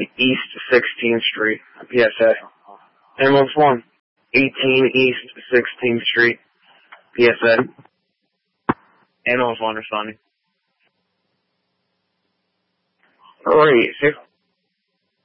East 16th Street, PSA. Ambulance 1, 18 East 16th Street, PSA. Ambulance 1 responding. Alright,